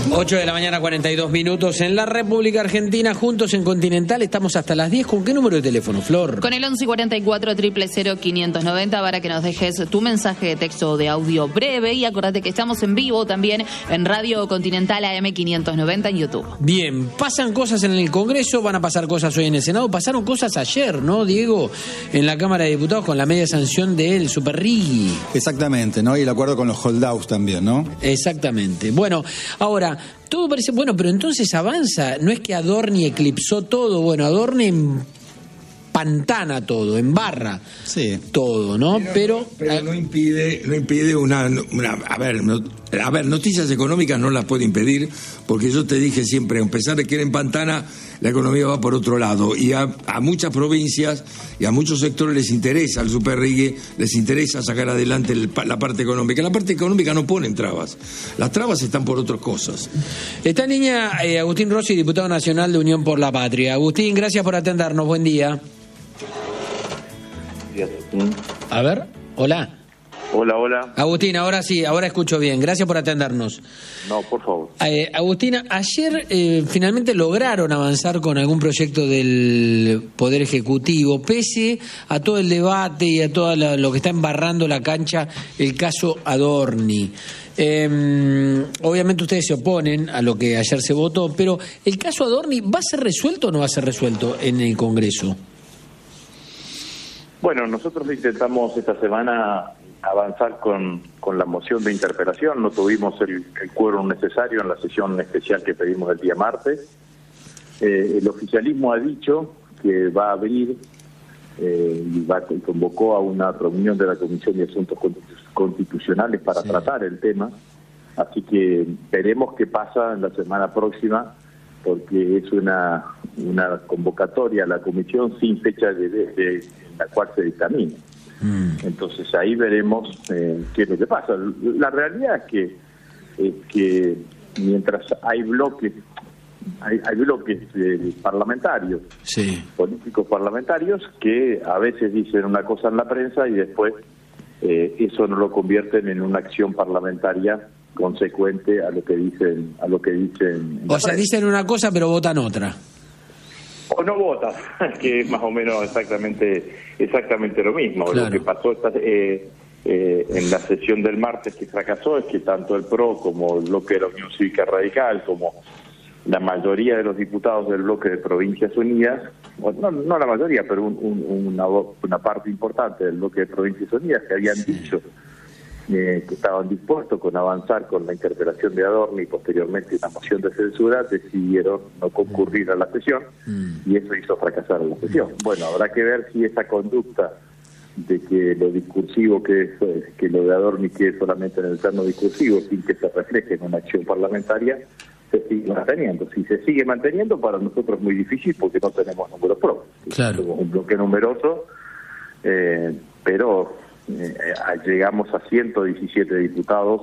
8 de la mañana, 42 minutos en la República Argentina, juntos en Continental, estamos hasta las 10. ¿Con qué número de teléfono, Flor? Con el 1144 000 590 para que nos dejes tu mensaje de texto o de audio breve, y acordate que estamos en vivo también en Radio Continental AM 590 en YouTube. Bien, pasan cosas en el Congreso, van a pasar cosas hoy en el Senado, pasaron cosas ayer, ¿no, Diego? En la Cámara de Diputados con la media sanción del Superrigui. Exactamente, ¿no? Y el acuerdo con los holdouts también, ¿no? Exactamente. Bueno, ahora, todo parece bueno, pero entonces avanza. No es que Adorni eclipsó todo. Bueno, Adorni pantana todo, embarra todo, ¿no? Pero no impide una a ver, noticias económicas no las puede impedir, porque yo te dije siempre, a pesar de que era en pantana, la economía va por otro lado, y a muchas provincias y a muchos sectores les interesa el Superrigui, les interesa sacar adelante la parte económica. La parte económica no ponen trabas, las trabas están por otras cosas. Está en línea Agustín Rossi, diputado nacional de Unión por la Patria. Agustín, gracias por atendernos, buen día. A ver, hola. Hola. Agustín, ahora sí, ahora escucho bien. Gracias por atendernos. No, por favor. Agustina, ayer finalmente lograron avanzar con algún proyecto del Poder Ejecutivo, pese a todo el debate y a todo lo que está embarrando la cancha el caso Adorni. Obviamente ustedes se oponen a lo que ayer se votó, pero ¿el caso Adorni va a ser resuelto o no va a ser resuelto en el Congreso? Bueno, nosotros intentamos esta semana avanzar con la moción de interpelación. No tuvimos el quórum necesario en la sesión especial que pedimos el día martes. El oficialismo ha dicho que va a abrir y convocó a una reunión de la Comisión de Asuntos Constitucionales para tratar el tema. Así que veremos qué pasa en la semana próxima, porque es una convocatoria a la comisión sin fecha en la cual se dictamina. Entonces ahí veremos qué es lo que pasa. La realidad es que mientras hay bloques parlamentarios, políticos parlamentarios, que a veces dicen una cosa en la prensa y después eso no lo convierten en una acción parlamentaria consecuente a lo que dicen. O sea, dicen una cosa pero votan otra. O no votan, que es más o menos exactamente lo mismo. Claro. Lo que pasó en la sesión del martes que fracasó es que tanto el PRO como el bloque de la Unión Cívica Radical, como la mayoría de los diputados del bloque de Provincias Unidas, no la mayoría, pero una parte importante del bloque de Provincias Unidas, que habían dicho que estaban dispuestos con avanzar con la interpelación de Adorni y posteriormente una moción de censura, decidieron no concurrir a la sesión y eso hizo fracasar la sesión. Bueno, habrá que ver si esa conducta de que lo discursivo que lo de Adorni quede solamente en el plano discursivo sin que se refleje en una acción parlamentaria se sigue manteniendo. Si se sigue manteniendo, para nosotros es muy difícil porque no tenemos números propios. Claro. Somos un bloque numeroso, pero llegamos a 117 diputados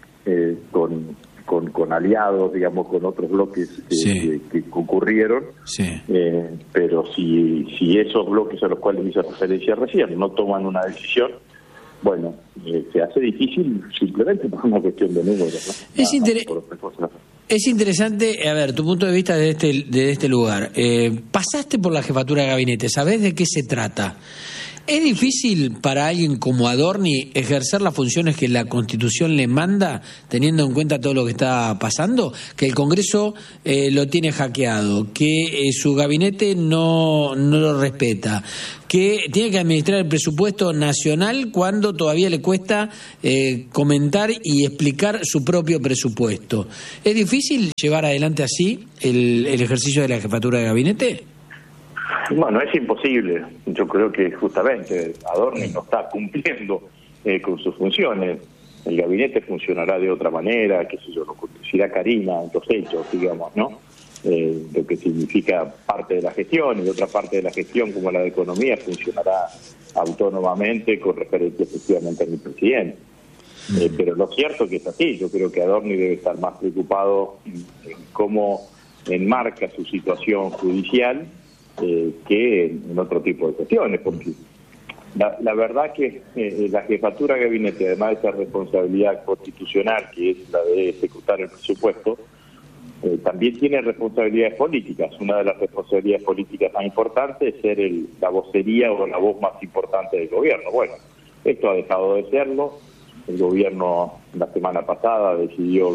con aliados, digamos, con otros bloques que concurrieron, pero si esos bloques a los cuales hice referencia recién no toman una decisión, bueno, se hace difícil simplemente por una cuestión de números, ¿no? Es interesante, a ver, tu punto de vista de este lugar. Pasaste por la jefatura de gabinete, ¿sabés de qué se trata? ¿Es difícil para alguien como Adorni ejercer las funciones que la Constitución le manda, teniendo en cuenta todo lo que está pasando? Que el Congreso lo tiene hackeado, que su gabinete no lo respeta, que tiene que administrar el presupuesto nacional cuando todavía le cuesta comentar y explicar su propio presupuesto. ¿Es difícil llevar adelante así el ejercicio de la jefatura de gabinete? Bueno, es imposible. Yo creo que justamente Adorni no está cumpliendo con sus funciones. El gabinete funcionará de otra manera, qué sé yo, lo conducirá Karina en los hechos, digamos, ¿no? Lo que significa parte de la gestión, y otra parte de la gestión, como la de economía, funcionará autónomamente con referencia efectivamente a mi presidente. Pero lo cierto es que es así. Yo creo que Adorni debe estar más preocupado en cómo enmarca su situación judicial que en otro tipo de cuestiones, porque la verdad que la jefatura de gabinete, además de esa responsabilidad constitucional que es la de ejecutar el presupuesto, también tiene responsabilidades políticas. Una de las responsabilidades políticas más importantes es ser la vocería o la voz más importante del gobierno. Bueno, esto ha dejado de serlo. El gobierno la semana pasada decidió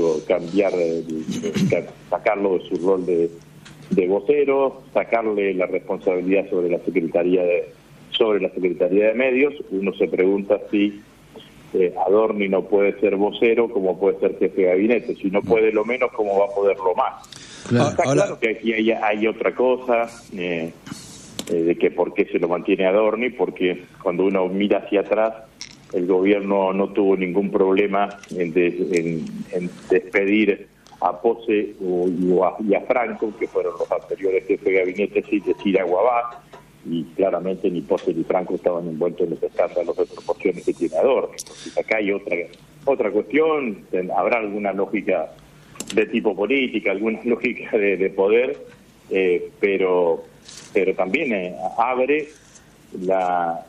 sacarlo de su rol de vocero, sacarle la responsabilidad sobre la Secretaría de Medios. Uno se pregunta si Adorni no puede ser vocero, ¿cómo puede ser jefe de gabinete? Si no puede lo menos, ¿cómo va a poder lo más? Claro. Está claro que aquí hay otra cosa, de que por qué se lo mantiene Adorni, porque cuando uno mira hacia atrás, el gobierno no tuvo ningún problema en despedir a Pose y a Franco, que fueron los anteriores jefes de gabinete, sin decir a Guabá, y claramente ni Pose ni Franco estaban envueltos en los escándalos de proporciones que tiene Adorni. Entonces acá hay otra cuestión, habrá alguna lógica de tipo política, alguna lógica de poder, pero también abre la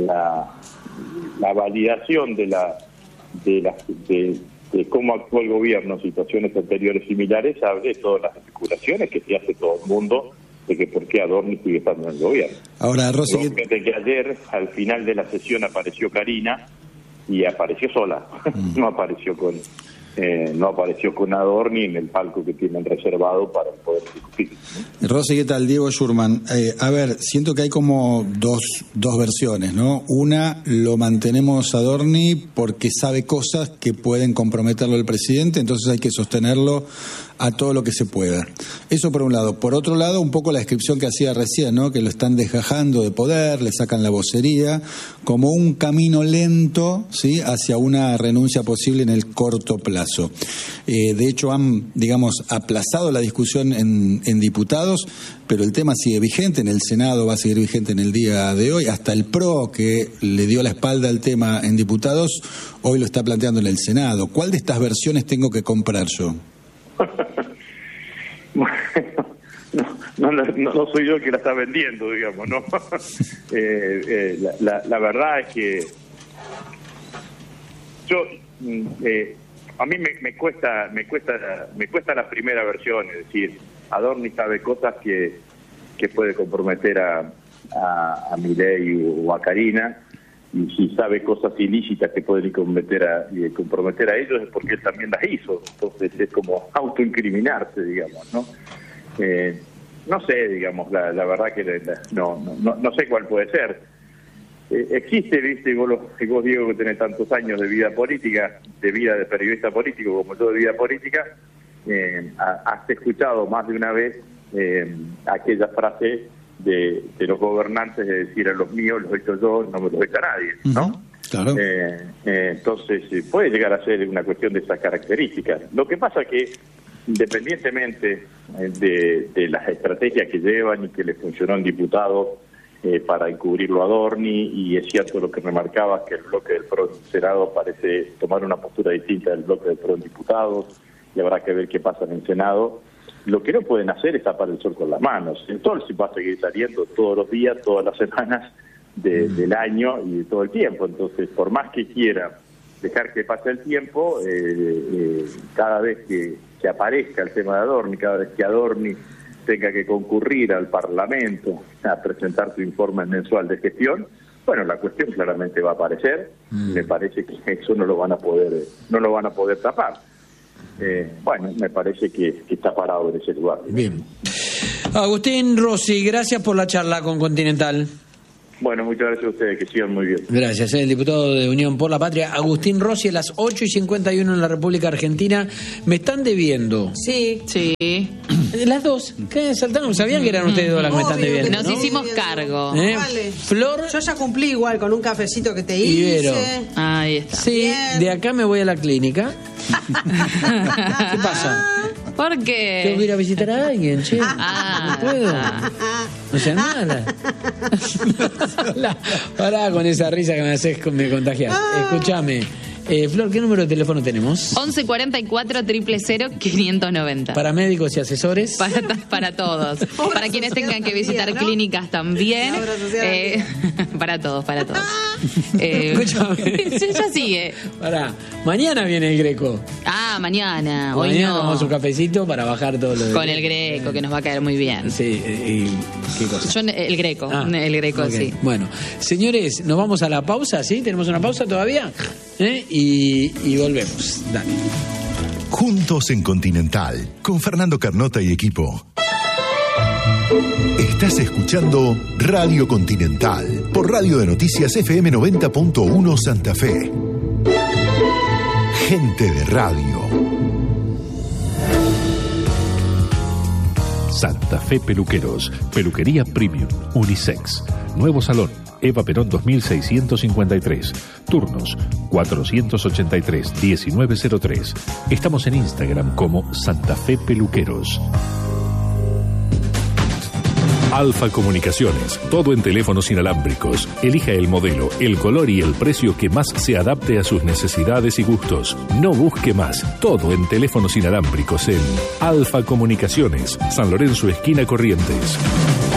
validación de cómo actuó el gobierno en situaciones anteriores similares, abre todas las especulaciones que se hace todo el mundo de que por qué Adorni sigue estando en el gobierno. Ahora, Rosy, de que ayer, al final de la sesión, apareció Karina y apareció sola, no apareció con Adorni en el palco que tienen reservado para el Poder Ejecutivo. Rosy, ¿qué tal? Diego Schurman. A ver, siento que hay como dos versiones, ¿no? Una, lo mantenemos a Adorni porque sabe cosas que pueden comprometerlo al presidente, entonces hay que sostenerlo a todo lo que se pueda. Eso por un lado. Por otro lado, un poco la descripción que hacía recién, ¿no? Que lo están desgajando de poder, le sacan la vocería, como un camino lento, ¿sí? Hacia una renuncia posible en el corto plazo. De hecho, han, digamos, aplazado la discusión en diputados, pero el tema sigue vigente, en el Senado va a seguir vigente en el día de hoy. Hasta el PRO, que le dio la espalda al tema en diputados, hoy lo está planteando en el Senado. ¿Cuál de estas versiones tengo que comprar yo? Bueno, no soy yo el que la está vendiendo, digamos, ¿no? La verdad es que a mí me cuesta la primera versión, es decir, Adorni sabe cosas que puede comprometer a Milei o a Karina, y si sabe cosas ilícitas que pueden comprometer a ellos es porque él también las hizo. Entonces es como autoincriminarse, digamos, ¿no? No sé, digamos, la verdad que no sé cuál puede ser. Existe, viste, vos Diego, que tenés tantos años de vida política, de vida de periodista político como yo de vida política, has escuchado más de una vez aquella frase de los gobernantes de decir a los míos los he hecho yo, no me los echa nadie, ¿no? Claro. Entonces puede llegar a ser una cuestión de esas características. Lo que pasa que independientemente de las estrategias que llevan y que les funcionó en diputados para encubrirlo a Adorni, y es cierto lo que remarcabas, que el bloque del PRO en Senado parece tomar una postura distinta del bloque del PRO en diputados, y habrá que ver qué pasa en el Senado. Lo que no pueden hacer es tapar el sol con las manos. El sol se va a seguir saliendo todos los días, todas las semanas del año y de todo el tiempo. Entonces, por más que quiera dejar que pase el tiempo, cada vez que aparezca el tema de Adorni, cada vez que Adorni tenga que concurrir al Parlamento a presentar su informe mensual de gestión, bueno, la cuestión claramente va a aparecer. Me parece que eso no lo van a poder tapar. Bueno, me parece que está parado en ese lugar. Bien. Agustín Rossi, gracias por la charla con Continental. Bueno, muchas gracias a ustedes, que sigan muy bien. Gracias, el diputado de Unión por la Patria, Agustín Rossi, a las 8:51 en la República Argentina. Me están debiendo. Sí. Las dos. ¿Qué saltaron? ¿Sabían que eran ustedes dos las que me están debiendo? Nos hicimos cargo. Vale. Flor. Yo ya cumplí igual con un cafecito que te Ibero. hice. Ahí está. Sí, Bien. de acá me voy a la clínica. ¿Qué pasa? ¿Por Tengo que qué? ir a visitar a alguien, che. Ah. No puedo. No seas mala. Pará con esa risa que me haces, me contagiás. Escúchame. Flor, ¿qué número de teléfono tenemos? 11 44 000 590. Para médicos y asesores. Para todos. Para quienes tengan que visitar clínicas también. Para todos. Escúchame. Ya sigue. Mañana viene el Greco. Mañana. Hoy mañana no. tomamos un cafecito para bajar todo lo de... Con el Greco, que nos va a caer muy bien. Sí, y ¿qué cosa? Yo el Greco. El Greco, okay. sí. Bueno, señores, nos vamos a la pausa, ¿sí? ¿Tenemos una pausa todavía? Y volvemos. Dale. Juntos en Continental, con Fernando Carnota y equipo. Estás escuchando Radio Continental, por Radio de Noticias FM 90.1 Santa Fe. Gente de radio. Santa Fe Peluqueros, peluquería premium, unisex. Nuevo salón, Eva Perón 2653. Turnos 483-1903. Estamos en Instagram como Santa Fe Peluqueros. Alfa Comunicaciones, todo en teléfonos inalámbricos. Elija el modelo, el color y el precio que más se adapte a sus necesidades y gustos. No busque más, todo en teléfonos inalámbricos en Alfa Comunicaciones, San Lorenzo, esquina Corrientes.